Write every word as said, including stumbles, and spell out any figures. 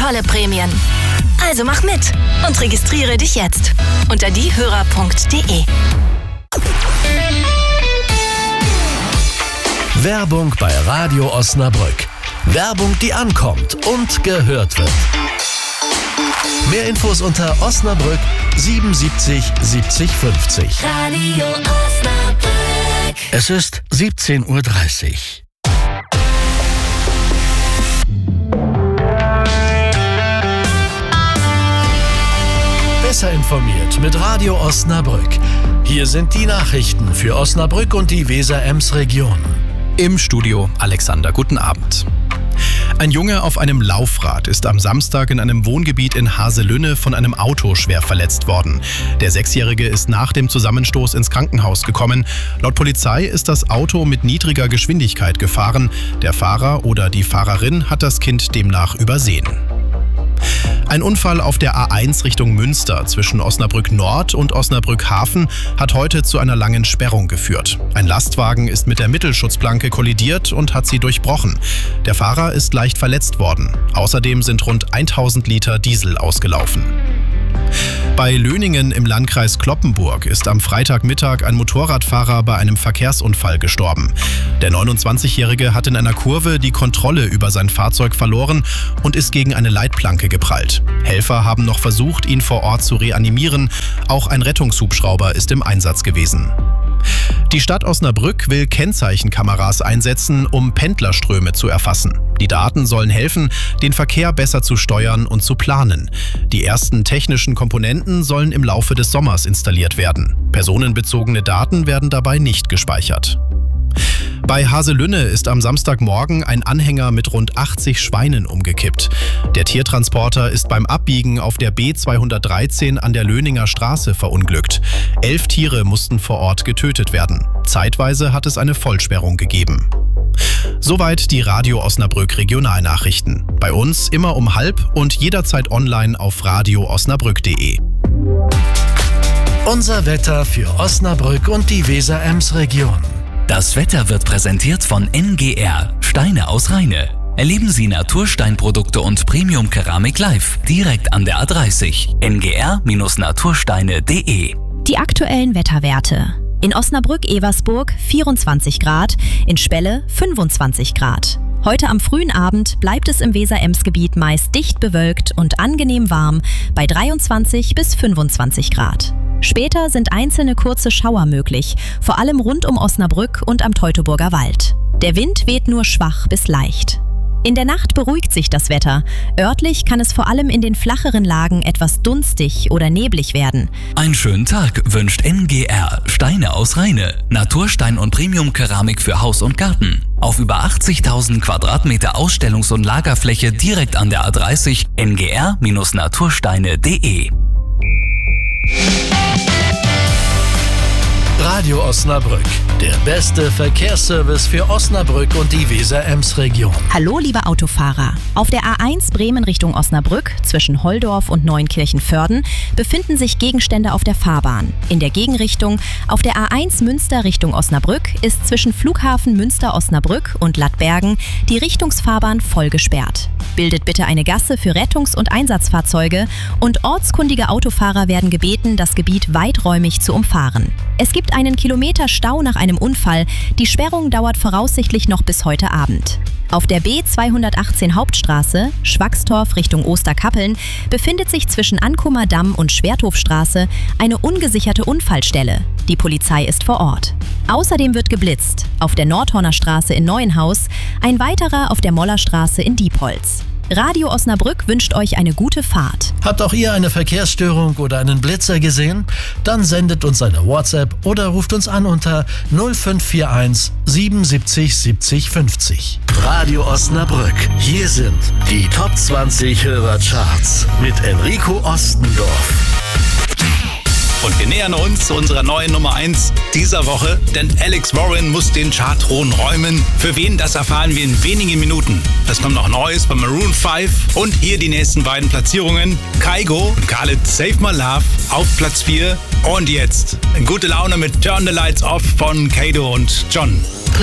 tolle Prämien. Also mach mit und registriere dich jetzt unter diehörer punkt de. Werbung bei Radio Osnabrück. Werbung, die ankommt und gehört wird. Mehr Infos unter Osnabrück siebenundsiebzig siebzig fünfzig. Radio Osnabrück. Es ist siebzehn Uhr dreißig. Besser informiert mit Radio Osnabrück. Hier sind die Nachrichten für Osnabrück und die Weser-Ems-Region. Im Studio Alexander, guten Abend. Ein Junge auf einem Laufrad ist am Samstag in einem Wohngebiet in Haselünne von einem Auto schwer verletzt worden. Der Sechsjährige ist nach dem Zusammenstoß ins Krankenhaus gekommen. Laut Polizei ist das Auto mit niedriger Geschwindigkeit gefahren. Der Fahrer oder die Fahrerin hat das Kind demnach übersehen. Ein Unfall auf der A eins Richtung Münster zwischen Osnabrück Nord und Osnabrück Hafen hat heute zu einer langen Sperrung geführt. Ein Lastwagen ist mit der Mittelschutzplanke kollidiert und hat sie durchbrochen. Der Fahrer ist leicht verletzt worden. Außerdem sind rund tausend Liter Diesel ausgelaufen. Bei Löningen im Landkreis Cloppenburg ist am Freitagmittag ein Motorradfahrer bei einem Verkehrsunfall gestorben. Der neunundzwanzigjährige hat in einer Kurve die Kontrolle über sein Fahrzeug verloren und ist gegen eine Leitplanke geprallt. Helfer haben noch versucht, ihn vor Ort zu reanimieren. Auch ein Rettungshubschrauber ist im Einsatz gewesen. Die Stadt Osnabrück will Kennzeichenkameras einsetzen, um Pendlerströme zu erfassen. Die Daten sollen helfen, den Verkehr besser zu steuern und zu planen. Die ersten technischen Komponenten sollen im Laufe des Sommers installiert werden. Personenbezogene Daten werden dabei nicht gespeichert. Bei Haselünne ist am Samstagmorgen ein Anhänger mit rund achtzig Schweinen umgekippt. Der Tiertransporter ist beim Abbiegen auf der B zweihundertdreizehn an der Löninger Straße verunglückt. Elf Tiere mussten vor Ort getötet werden. Zeitweise hat es eine Vollsperrung gegeben. Soweit die Radio Osnabrück Regionalnachrichten. Bei uns immer um halb und jederzeit online auf radio osnabrück punkt de. Unser Wetter für Osnabrück und die Weser-Ems-Region. Das Wetter wird präsentiert von N G R, Steine aus Rheine. Erleben Sie Natursteinprodukte und Premium-Keramik live, direkt an der A dreißig. n g r natursteine punkt de. Die aktuellen Wetterwerte. In Osnabrück-Eversburg vierundzwanzig Grad, in Spelle fünfundzwanzig Grad. Heute am frühen Abend bleibt es im Weser-Ems-Gebiet meist dicht bewölkt und angenehm warm bei dreiundzwanzig bis fünfundzwanzig Grad. Später sind einzelne kurze Schauer möglich, vor allem rund um Osnabrück und am Teutoburger Wald. Der Wind weht nur schwach bis leicht. In der Nacht beruhigt sich das Wetter. Örtlich kann es vor allem in den flacheren Lagen etwas dunstig oder neblig werden. Einen schönen Tag wünscht N G R, Steine aus Rheine. Naturstein und Premium-Keramik für Haus und Garten. Auf über achtzigtausend Quadratmeter Ausstellungs- und Lagerfläche direkt an der A dreißig. n g r natursteine punkt de. Radio Osnabrück, der beste Verkehrsservice für Osnabrück und die Weser-Ems-Region. Hallo liebe Autofahrer. Auf der A eins Bremen Richtung Osnabrück zwischen Holdorf und Neunkirchen-Vörden befinden sich Gegenstände auf der Fahrbahn. In der Gegenrichtung auf der A eins Münster Richtung Osnabrück ist zwischen Flughafen Münster-Osnabrück und Lattbergen die Richtungsfahrbahn voll gesperrt. Bildet bitte eine Gasse für Rettungs- und Einsatzfahrzeuge und ortskundige Autofahrer werden gebeten, das Gebiet weiträumig zu umfahren. Es gibt einen Kilometer Stau nach einem Unfall. Die Sperrung dauert voraussichtlich noch bis heute Abend. Auf der B zweihundertachtzehn Hauptstraße, Schwackstorf Richtung Osterkappeln, befindet sich zwischen Ankumer Damm und Schwerthofstraße eine ungesicherte Unfallstelle. Die Polizei ist vor Ort. Außerdem wird geblitzt. Auf der Nordhorner Straße in Neuenhaus, ein weiterer auf der Mollerstraße in Diepholz. Radio Osnabrück wünscht euch eine gute Fahrt. Habt auch ihr eine Verkehrsstörung oder einen Blitzer gesehen? Dann sendet uns eine WhatsApp oder ruft uns an unter null fünf vier eins siebenundsiebzig siebzig fünfzig. Radio Osnabrück, hier sind die Top zwanzig Hörercharts mit Enrico Ostendorf. Und wir nähern uns zu unserer neuen Nummer eins dieser Woche, denn Alex Warren muss den Chartthron räumen. Für wen, das erfahren wir in wenigen Minuten. Es kommt noch Neues bei Maroon fünf und hier die nächsten beiden Platzierungen. Kygo und Khaled Save My Love auf Platz vier. Und jetzt gute Laune mit Turn the Lights Off von Kato und John.